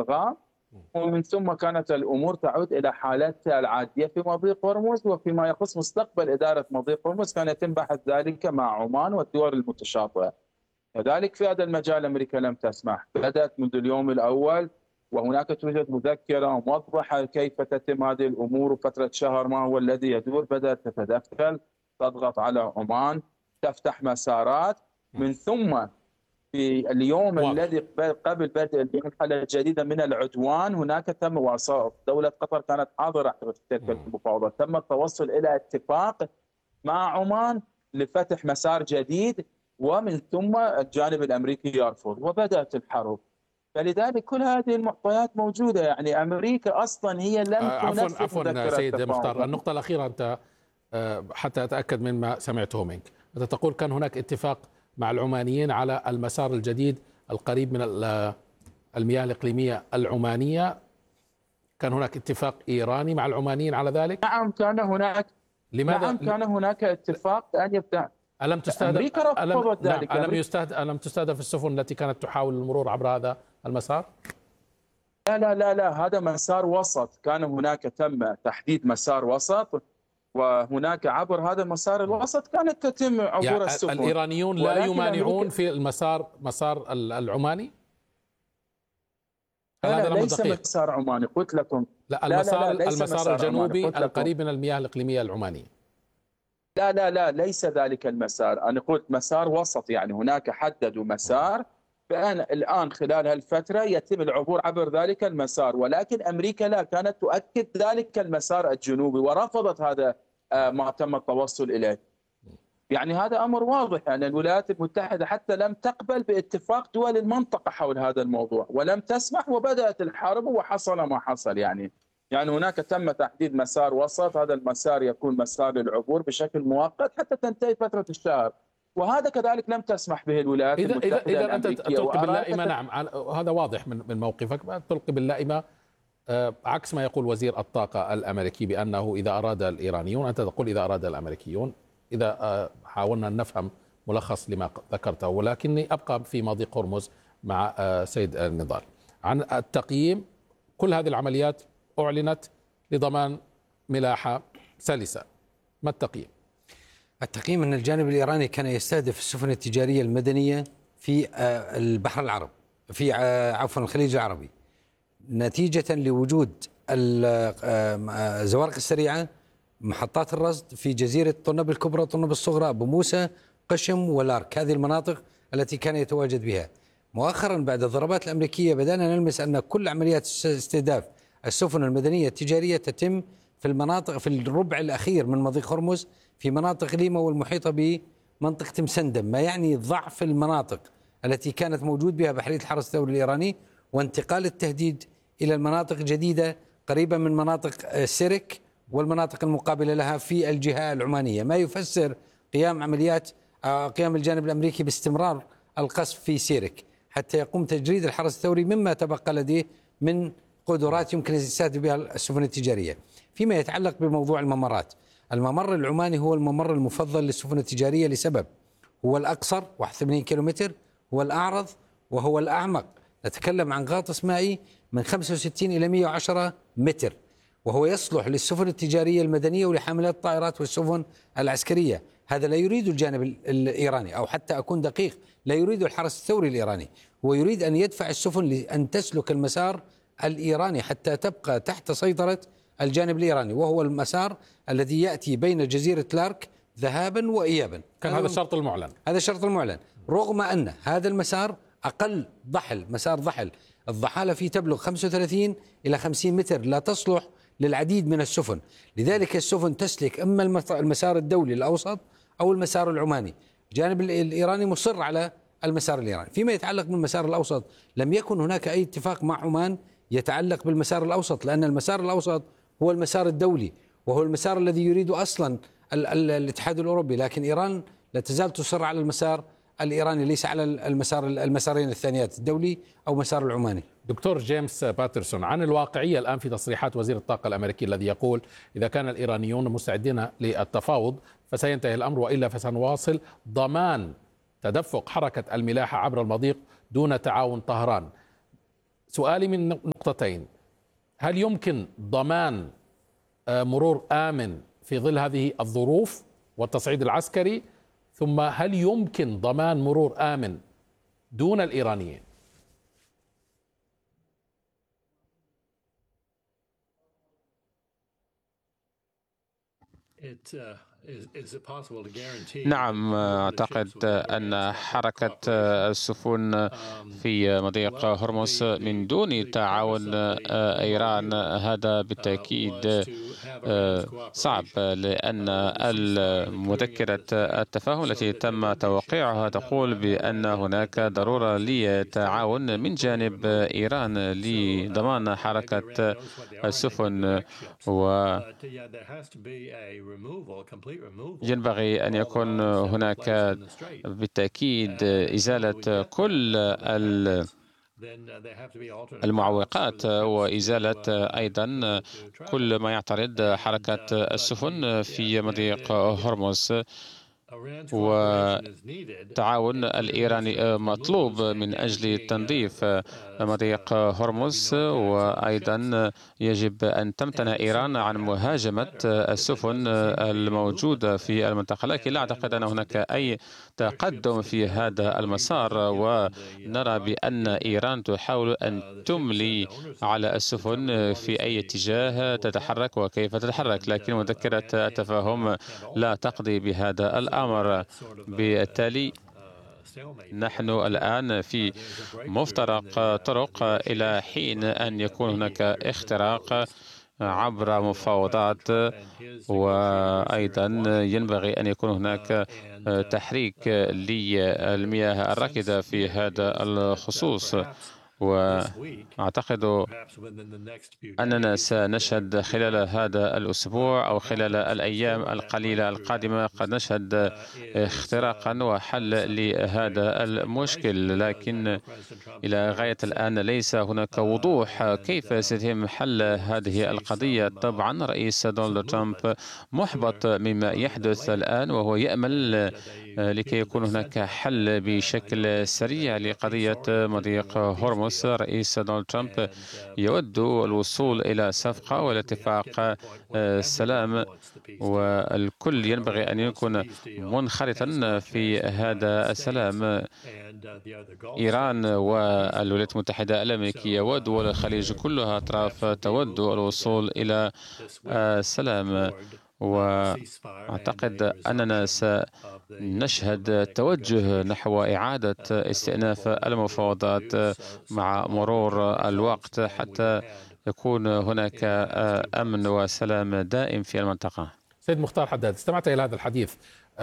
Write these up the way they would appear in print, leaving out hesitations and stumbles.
الإدغام، ومن ثم كانت الأمور تعود إلى حالتها العادية في مضيق هرمز. وفيما يخص مستقبل إدارة مضيق هرمز كان يتم بحث ذلك مع عمان والدول المتشاطئة. كذلك في هذا المجال أمريكا لم تسمح، بدأت منذ اليوم الأول، وهناك توجد مذكرة موضحة كيف تتم هذه الأمور. وفترة شهر ما هو الذي يدور بدأت تتدخل، تضغط على عمان، تفتح مسارات. من ثم في اليوم الذي قبل بدء المرحلة الجديدة من العدوان هناك تم وصول دولة قطر كانت حاضرة في تلك المفاوضات، تم التوصل إلى اتفاق مع عمان لفتح مسار جديد، ومن ثم الجانب الأمريكي يرفض وبدأت الحرب. فلذلك كل هذه المعطيات موجودة. يعني أمريكا أصلا هي لم تنفذ عفوا سيد مختار، النقطة الأخيرة أنت حتى أتأكد مما سمعته منك، أنت تقول كان هناك اتفاق مع العمانيين على المسار الجديد القريب من المياه الإقليمية العمانية، كان هناك اتفاق إيراني مع العمانيين على ذلك؟ نعم كان هناك. لماذا؟ نعم كان هناك اتفاق أن يبدأ. ألم تستهدف أمريكا رفضت ذلك. ألم تستهدف السفن التي كانت تحاول المرور عبر هذا المسار؟ لا لا لا لا، هذا مسار وسط، كان هناك تم تحديد مسار وسط، وهناك عبر هذا المسار الوسط كانت تتم عبور السفن. الإيرانيون لا يمانعون في مسار العماني؟ لا ليس مسار عماني، قلت لكم. لا المسار الجنوبي القريب من المياه الإقليمية العمانية. لا لا لا ليس ذلك المسار، أنا قلت مسار وسط، يعني هناك حددوا مسار، الآن خلال هالفترة يتم العبور عبر ذلك المسار، ولكن أمريكا لا، كانت تؤكد ذلك المسار الجنوبي ورفضت هذا ما تم التوصل إليه. يعني هذا أمر واضح أن يعني الولايات المتحدة حتى لم تقبل باتفاق دول المنطقة حول هذا الموضوع ولم تسمح، وبدأت الحرب وحصل ما حصل. يعني هناك تم تحديد مسار وسط، هذا المسار يكون مسار للعبور بشكل مؤقت حتى تنتهي فترة الشهر، وهذا كذلك لم تسمح به الولايات المتحدة إذا الأمريكية. أنت تلقي باللائمة، نعم هذا واضح من موقفك، تلقي باللائمة عكس ما يقول وزير الطاقة الأمريكي بأنه إذا أراد الإيرانيون، أنت تقول إذا أراد الأمريكيون، إذا حاولنا أن نفهم ملخص لما ذكرته. ولكني أبقى في مضيق هرمز مع سيد النضال عن التقييم. كل هذه العمليات أعلنت لضمان ملاحة سلسة، ما التقييم؟ التقييم أن الجانب الإيراني كان يستهدف السفن التجارية المدنية في البحر العربي، في الخليج العربي، نتيجة لوجود الزوارق السريعة، محطات الرصد في جزيرة طنب الكبرى، طنب الصغرى، أبو موسى، قشم والارك، هذه المناطق التي كان يتواجد بها. مؤخرا بعد الضربات الأمريكية بدأنا نلمس أن كل عمليات استهداف السفن المدنية التجارية تتم في المناطق في الربع الأخير من مضيق هرمز، في مناطق ليما والمحيطة بمنطقة مسندم، ما يعني ضعف المناطق التي كانت موجود بها بحرية الحرس الثوري الإيراني، وانتقال التهديد إلى المناطق جديدة قريبة من مناطق سيرك والمناطق المقابلة لها في الجهة العمانية، ما يفسر قيام الجانب الأمريكي باستمرار القصف في سيرك حتى يقوم تجريد الحرس الثوري مما تبقى لديه من قدرات يمكن يستهدف بها السفن التجارية. فيما يتعلق بموضوع الممرات، الممر العماني هو الممر المفضل للسفن التجارية لسبب: هو الأقصر 81 كيلومتر، هو الأعرض، وهو الأعمق، نتكلم عن غاطس مائي من 65 إلى 110 متر، وهو يصلح للسفن التجارية المدنية ولحاملات الطائرات والسفن العسكرية. هذا لا يريد الجانب الإيراني، أو حتى أكون دقيق، لا يريد الحرس الثوري الإيراني، هو يريد أن يدفع السفن لأن تسلك المسار الإيراني حتى تبقى تحت سيطرة الجانب الإيراني، وهو المسار الذي يأتي بين جزيرة لارك ذهابا وإيابا. كان هذا الشرط المعلن، هذا الشرط المعلن، رغم أن هذا المسار أقل ضحل، مسار ضحل، الضحالة فيه تبلغ 35 إلى 50 متر، لا تصلح للعديد من السفن، لذلك السفن تسلك إما المسار الدولي الأوسط أو المسار العماني. الجانب الإيراني مصر على المسار الإيراني. فيما يتعلق بالمسار الأوسط، لم يكن هناك أي اتفاق مع عمان يتعلق بالمسار الأوسط، لأن المسار الأوسط هو المسار الدولي، وهو المسار الذي يريد أصلا الاتحاد الأوروبي، لكن إيران لا تزال تصر على المسار الإيراني، ليس على المسارين الثانيات، الدولي أو مسار العماني. دكتور جيمس باترسون، عن الواقعية الآن في تصريحات وزير الطاقة الأمريكي الذي يقول إذا كان الإيرانيون مستعدين للتفاوض فسينتهي الأمر، وإلا فسنواصل ضمان تدفق حركة الملاحة عبر المضيق دون تعاون طهران. سؤالي من نقطتين: هل يمكن ضمان مرور آمن في ظل هذه الظروف والتصعيد العسكري؟ ثم هل يمكن ضمان مرور آمن دون الإيرانيين؟ نعم، أعتقد أن حركة السفن في مضيق هرمز من دون تعاون إيران هذا بالتأكيد صعب، لأن مذكرة التفاهم التي تم توقيعها تقول بأن هناك ضرورة للتعاون من جانب إيران لضمان حركة السفن، ينبغي أن يكون هناك بالتأكيد إزالة كل المعوقات وإزالة أيضا كل ما يعترض حركة السفن في مضيق هرمز. والتعاون الإيراني مطلوب من أجل تنظيف مضيق هرمز، وأيضا يجب أن تمتنع إيران عن مهاجمة السفن الموجودة في المنطقة. لكن لا أعتقد أن هناك أي تقدم في هذا المسار، ونرى بأن إيران تحاول أن تملي على السفن في أي اتجاه تتحرك وكيف تتحرك، لكن مذكرة التفاهم لا تقضي بهذا الأمر. بالتالي نحن الآن في مفترق طرق إلى حين أن يكون هناك اختراق عبر مفاوضات، وأيضا ينبغي أن يكون هناك تحريك للمياه الراكدة في هذا الخصوص. وأعتقد أننا سنشهد خلال هذا الأسبوع أو خلال الأيام القليلة القادمة قد نشهد اختراقا وحل لهذا المشكل، لكن إلى غاية الآن ليس هناك وضوح كيف سيتم حل هذه القضية. طبعا رئيس دونالد ترامب محبط مما يحدث الآن، وهو يأمل لكي يكون هناك حل بشكل سريع لقضية مضيق هرمز. رئيس دونالد ترامب يود الوصول إلى صفقة والاتفاق سلام، والكل ينبغي أن يكون منخرطا في هذا السلام. إيران والولايات المتحدة الأمريكية ودول الخليج كلها أطراف تود الوصول إلى السلام، وأعتقد أننا سنشهد توجه نحو إعادة استئناف المفاوضات مع مرور الوقت حتى يكون هناك أمن وسلام دائم في المنطقة. سيد مختار حداد، استمعت إلى هذا الحديث،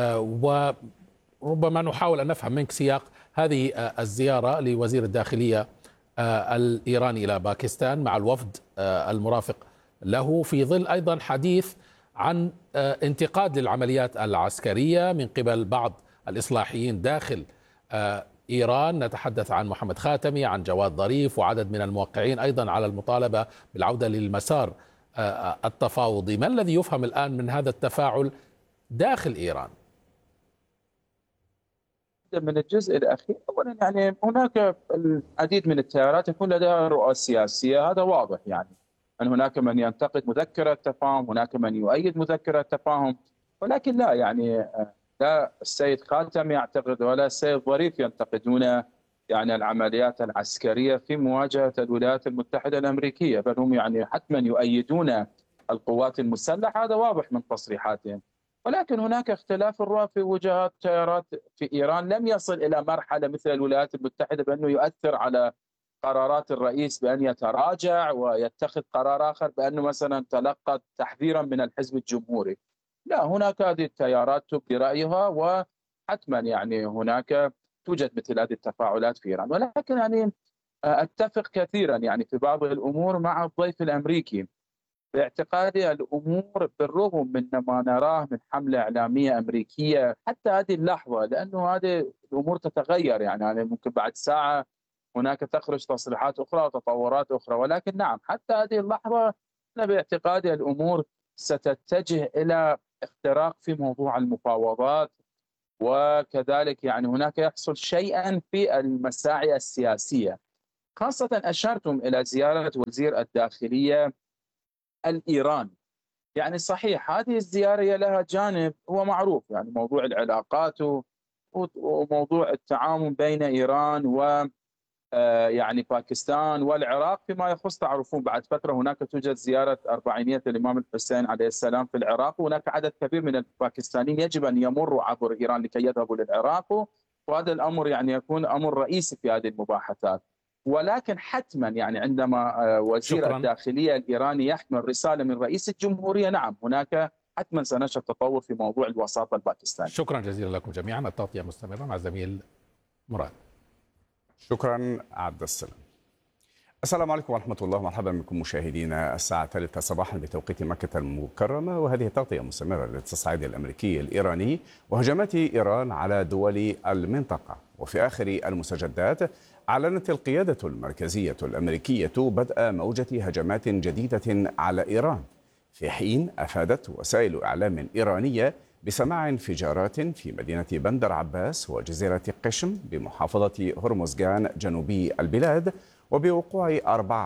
وربما نحاول أن نفهم منك سياق هذه الزيارة لوزير الداخلية الإيراني إلى باكستان مع الوفد المرافق له، في ظل أيضا حديث عن انتقاد للعمليات العسكرية من قبل بعض الإصلاحيين داخل إيران. نتحدث عن محمد خاتمي، عن جواد ظريف، وعدد من الموقعين أيضا على المطالبة بالعودة للمسار التفاوضي. ما الذي يفهم الآن من هذا التفاعل داخل إيران؟ من الجزء الأخير، أولا يعني هناك العديد من التيارات يكون لديها رؤى سياسية، هذا واضح، يعني أن هناك من ينتقد مذكرة التفاهم، هناك من يؤيد مذكرة التفاهم، ولكن لا يعني لا السيد خاتمي يعتقد ولا السيد ظريف ينتقدون يعني العمليات العسكرية في مواجهة الولايات المتحدة الأمريكية، بل هم يعني حتما يؤيدون القوات المسلحة، هذا واضح من تصريحاتهم. ولكن هناك اختلاف الرؤى في وجهات تيارات في إيران لم يصل إلى مرحلة مثل الولايات المتحدة بأنه يؤثر على قرارات الرئيس بأن يتراجع ويتخذ قرار آخر، بأنه مثلا تلقى تحذيرا من الحزب الجمهوري. لا، هناك هذه التيارات تبدي رأيها، وحتما يعني هناك توجد مثل هذه التفاعلات في إيران. ولكن يعني أتفق كثيرا يعني في بعض الأمور مع الضيف الأمريكي. باعتقادي الأمور بالرغم من ما نراه من حملة إعلامية أمريكية حتى هذه اللحظة، لأنه هذه الأمور تتغير، يعني ممكن بعد ساعة هناك تخرج تصريحات أخرى وتطورات أخرى، ولكن نعم حتى هذه اللحظة أنا باعتقادي الأمور ستتجه إلى اختراق في موضوع المفاوضات، وكذلك يعني هناك يحصل شيئا في المساعي السياسية. خاصة أشرتم إلى زيارة وزير الداخلية الإيراني. يعني صحيح هذه الزيارة لها جانب هو معروف، يعني موضوع العلاقات وموضوع التعاون بين إيران و يعني باكستان والعراق فيما يخص. تعرفون بعد فترة هناك توجد زيارة 400 الإمام الحسين عليه السلام في العراق، وهناك عدد كبير من الباكستانيين يجب أن يمروا عبر إيران لكي يذهبوا للعراق، وهذا الأمر يعني يكون أمر رئيسي في هذه المباحثات. ولكن حتما يعني عندما وزير الداخلية الإيراني يحمل رسالة من رئيس الجمهورية، نعم هناك حتما سنشهد تطور في موضوع الوساطة الباكستانية. شكرا جزيلا لكم جميعا. التغطية مستمرة مع الزميل مراد. شكرا عبد السلام. السلام عليكم ورحمة الله، مرحبا بكم مشاهدينا. الساعة 3 صباحا بتوقيت مكة المكرمة، وهذه تغطية مستمرة للتصعيد الأمريكي الإيراني وهجمات إيران على دول المنطقة. وفي آخر المستجدات أعلنت القيادة المركزية الأمريكية بدء موجة هجمات جديدة على إيران، في حين أفادت وسائل إعلام إيرانية بسماع انفجارات في مدينة بندر عباس وجزيرة قشم بمحافظة هرمزغان جنوبي البلاد، وبوقوع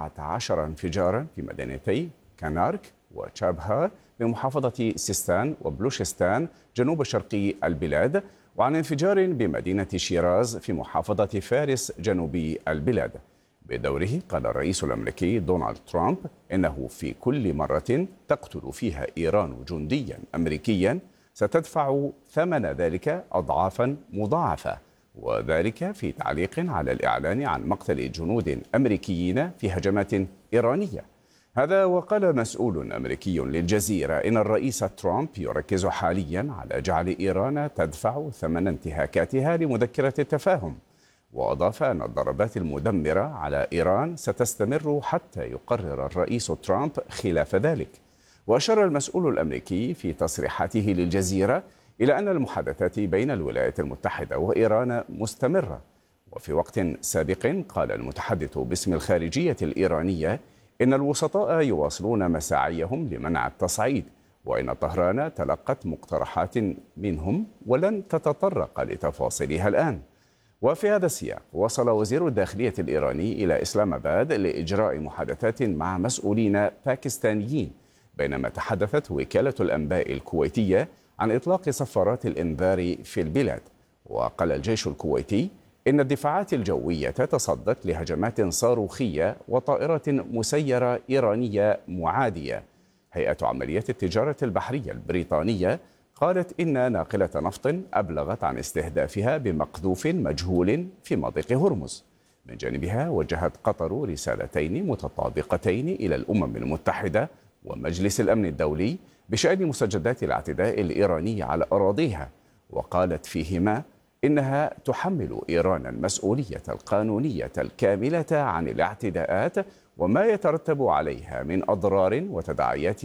14 انفجارا في مدينتي كانارك وشابهار بمحافظة سيستان وبلوشستان جنوب شرقي البلاد، وعن انفجار بمدينة شيراز في محافظة فارس جنوبي البلاد. بدوره قال الرئيس الأمريكي دونالد ترامب إنه في كل مرة تقتل فيها إيران جنديا أمريكيا ستدفع ثمن ذلك أضعافا مضاعفة، وذلك في تعليق على الإعلان عن مقتل جنود أمريكيين في هجمات إيرانية. هذا وقال مسؤول أمريكي للجزيرة إن الرئيس ترامب يركز حاليا على جعل إيران تدفع ثمن انتهاكاتها لمذكرة التفاهم، وأضاف أن الضربات المدمرة على إيران ستستمر حتى يقرر الرئيس ترامب خلاف ذلك. وأشار المسؤول الأمريكي في تصريحاته للجزيرة إلى أن المحادثات بين الولايات المتحدة وإيران مستمرة. وفي وقت سابق قال المتحدث باسم الخارجية الإيرانية إن الوسطاء يواصلون مساعيهم لمنع التصعيد، وإن طهران تلقت مقترحات منهم ولن تتطرق لتفاصيلها الآن. وفي هذا السياق وصل وزير الداخلية الإيراني إلى إسلام آباد لإجراء محادثات مع مسؤولين باكستانيين، بينما تحدثت وكالة الأنباء الكويتية عن إطلاق صفارات الإنذار في البلاد. وقال الجيش الكويتي إن الدفاعات الجوية تصدت لهجمات صاروخية وطائرة مسيرة إيرانية معادية. هيئة عمليات التجارة البحرية البريطانية قالت إن ناقلة نفط أبلغت عن استهدافها بمقذوف مجهول في مضيق هرمز. من جانبها وجهت قطر رسالتين متطابقتين إلى الأمم المتحدة ومجلس الأمن الدولي بشأن مستجدات الاعتداء الإيراني على أراضيها، وقالت فيهما إنها تحمل إيران المسؤولية القانونية الكاملة عن الاعتداءات وما يترتب عليها من أضرار وتداعيات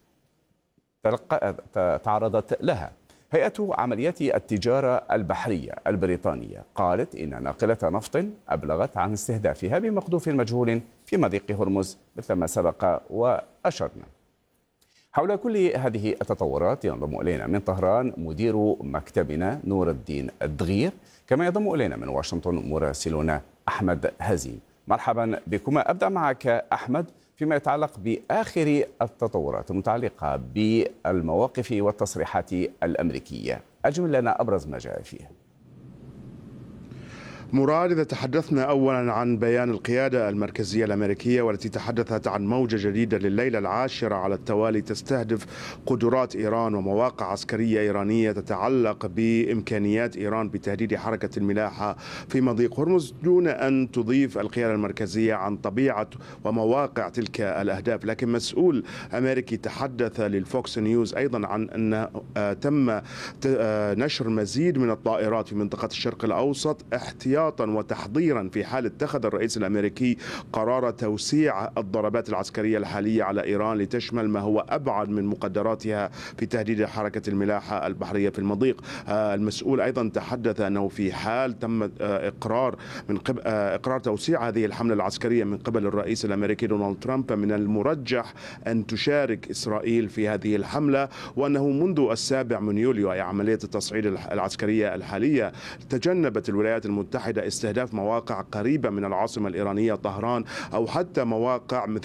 تعرضت لها. هيئة عمليات التجارة البحرية البريطانية قالت إن ناقلة نفط أبلغت عن استهدافها بمقذوف مجهول في مضيق هرمز مثل ما سبق وأشرنا. حول كل هذه التطورات ينضم إلينا من طهران مدير مكتبنا نور الدين الدغير، كما ينضم إلينا من واشنطن مراسلنا أحمد هزيم. مرحبا بكما. أبدأ معك أحمد فيما يتعلق بآخر التطورات المتعلقة بالمواقف والتصريحات الأمريكية، أجمل لنا أبرز ما جاء فيه. مراد، إذا تحدثنا أولا عن بيان القيادة المركزية الأمريكية والتي تحدثت عن موجة جديدة لليلة العاشرة على التوالي تستهدف قدرات إيران ومواقع عسكرية إيرانية تتعلق بإمكانيات إيران بتهديد حركة الملاحة في مضيق هرمز، دون أن تضيف القيادة المركزية عن طبيعة ومواقع تلك الأهداف. لكن مسؤول أمريكي تحدث للفوكس نيوز أيضا عن أن تم نشر مزيد من الطائرات في منطقة الشرق الأوسط احتياطا وتحضيرا في حال اتخذ الرئيس الأمريكي قرار توسيع الضربات العسكرية الحالية على إيران لتشمل ما هو أبعد من مقدراتها في تهديد حركة الملاحة البحرية في المضيق. المسؤول أيضا تحدث أنه في حال تم إقرار توسيع هذه الحملة العسكرية من قبل الرئيس الأمريكي دونالد ترامب، من المرجح أن تشارك إسرائيل في هذه الحملة، وأنه منذ 7 يوليو أي عملية التصعيد العسكرية الحالية تجنبت الولايات المتحدة المتحدة استهداف مواقع قريبة من العاصمة الإيرانية طهران أو حتى مواقع مثل